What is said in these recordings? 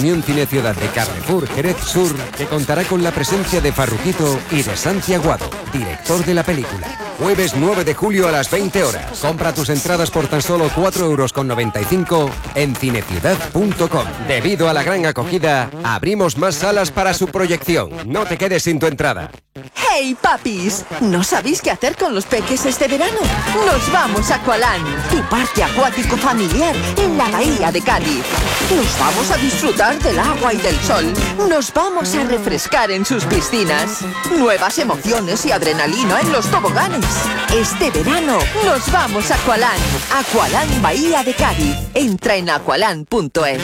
Unión Cine Ciudad de Carrefour Jerez Sur, que contará con la presencia de Farruquito y de Santi Aguado, director de la película. Jueves 9 de julio a las 20 horas. Compra tus entradas por tan solo 4,95 € en cineciudad.com. Debido a la gran acogida, abrimos más salas para su proyección. No te quedes sin tu entrada. ¡Hey, papis! ¿No sabéis qué hacer con los peques este verano? ¡Nos vamos a Aqualand, tu parque acuático familiar en la bahía de Cádiz! Nos vamos a disfrutar del agua y del sol. Nos vamos a refrescar en sus piscinas. Nuevas emociones y adrenalina en los toboganes. Este verano nos vamos a Aqualand. Aqualand Bahía de Cádiz. Entra en aqualand.es.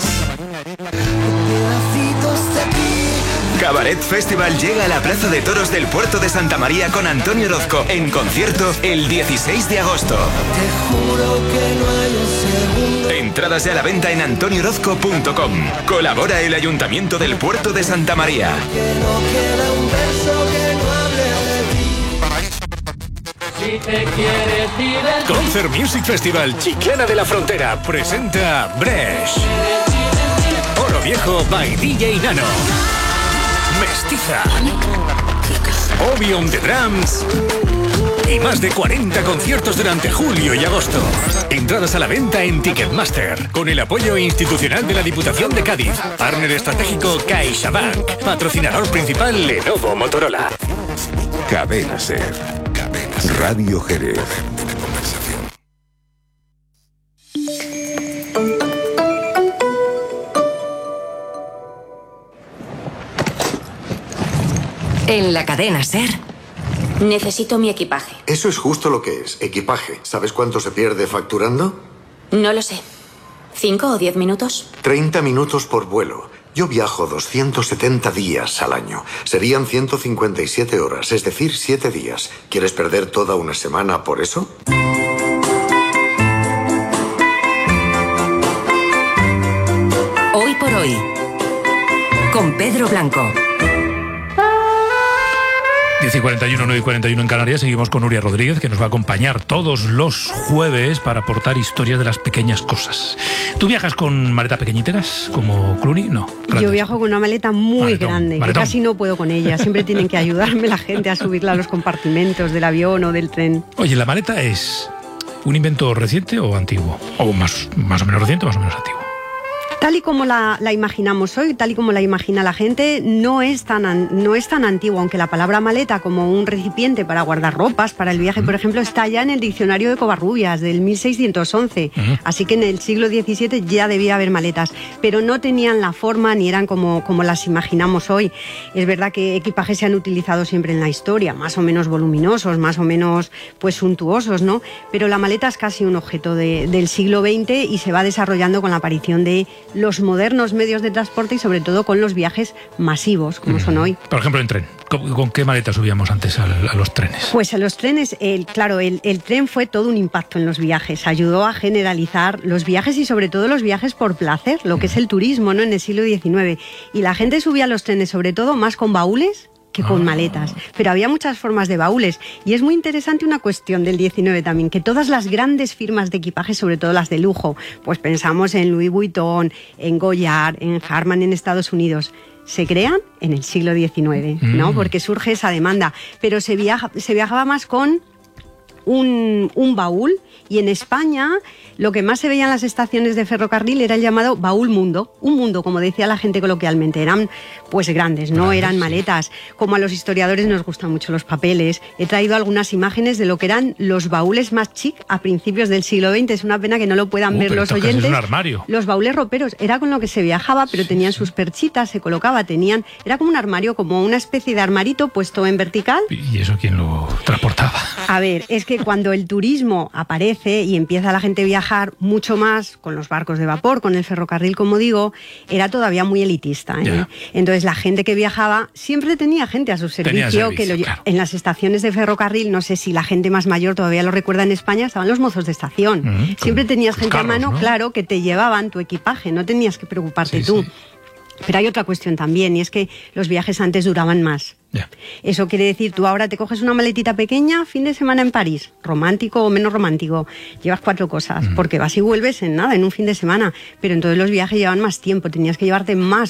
Cabaret Festival llega a la Plaza de Toros del Puerto de Santa María con Antonio Orozco en concierto el 16 de agosto. Te juro que no hay un segundo. Entradas a la venta en antonioorozco.com. Colabora el Ayuntamiento del Puerto de Santa María. Que no queda un verso que no hable de ti. Si te quieres divertir. Concert Music Festival Chiclana de la Frontera presenta Bresh, Oro Viejo by DJ Nano, Mestiza, Obi on the Drums y más de 40 conciertos durante julio y agosto. Entradas a la venta en Ticketmaster, con el apoyo institucional de la Diputación de Cádiz, partner estratégico CaixaBank, patrocinador principal Lenovo Motorola. Cadena Ser, Radio Jerez. En la cadena SER. Necesito mi equipaje. Eso es justo lo que es, equipaje. ¿Sabes cuánto se pierde facturando? No lo sé. ¿5 o 10 minutos? 30 minutos por vuelo. Yo viajo 270 días al año. Serían 157 horas, es decir, 7 días. ¿Quieres perder toda una semana por eso? Hoy por hoy, con Pedro Blanco. 10:41, 9:41 en Canarias. Seguimos con Nuria Rodríguez, que nos va a acompañar todos los jueves para aportar historias de las pequeñas cosas. ¿Tú viajas con maletas pequeñiteras, como Clooney? No. Grandes. Yo viajo con una maleta muy grande, maletón. que casi no puedo con ella. Siempre tienen que ayudarme la gente a subirla a los compartimentos del avión o del tren. Oye, ¿la maleta es un invento reciente o antiguo? ¿O más o menos reciente o más o menos antiguo? Tal y como la imaginamos hoy, tal y como la imagina la gente, no es tan antiguo, aunque la palabra maleta como un recipiente para guardar ropas para el viaje, por ejemplo, está ya en el diccionario de Covarrubias del 1611, así que en el siglo XVII ya debía haber maletas, pero no tenían la forma ni eran como las imaginamos hoy. Es verdad que equipajes se han utilizado siempre en la historia, más o menos voluminosos, más o menos pues suntuosos, ¿no? Pero la maleta es casi un objeto del siglo XX y se va desarrollando con la aparición de los modernos medios de transporte y sobre todo con los viajes masivos, como son hoy. Por ejemplo, en tren. ¿Con qué maleta subíamos antes a los trenes? Pues a los trenes, el tren fue todo un impacto en los viajes. Ayudó a generalizar los viajes y sobre todo los viajes por placer, lo que es el turismo, ¿no? En el siglo XIX. Y la gente subía a los trenes sobre todo más con baúles que con maletas, pero había muchas formas de baúles y es muy interesante una cuestión del 19 también, que todas las grandes firmas de equipaje, sobre todo las de lujo, pues pensamos en Louis Vuitton, en Goyard, en Harman en Estados Unidos, se crean en el siglo XIX, ¿no? Porque surge esa demanda, pero se viajaba más con un baúl. Y en España lo que más se veía en las estaciones de ferrocarril era el llamado baúl mundo. Un mundo, como decía la gente coloquialmente. Eran pues grandes, no eran maletas. Como a los historiadores nos gustan mucho los papeles, he traído algunas imágenes de lo que eran los baúles más chic a principios del siglo XX. Es una pena que no lo puedan ver los oyentes. Es un armario. Los baúles roperos, era con lo que se viajaba, pero tenían sus perchitas, se colocaba, era como un armario, como una especie de armarito puesto en vertical. ¿Y eso quién lo transportaba? A ver, es que cuando el turismo aparece y empieza la gente a viajar mucho más con los barcos de vapor, con el ferrocarril, como digo, era todavía muy elitista, ¿eh? Yeah. Entonces la gente que viajaba siempre tenía gente a su servicio, claro. En las estaciones de ferrocarril, no sé si la gente más mayor todavía lo recuerda en España, estaban los mozos de estación. Siempre tenías gente carros, a mano, ¿no? Claro, que te llevaban tu equipaje, no tenías que preocuparte tú. Sí. Pero hay otra cuestión también, y es que los viajes antes duraban más. Yeah. Eso quiere decir, tú ahora te coges una maletita pequeña, fin de semana en París, romántico o menos romántico, llevas 4 cosas, porque vas y vuelves en un fin de semana, pero entonces los viajes llevan más tiempo, tenías que llevarte más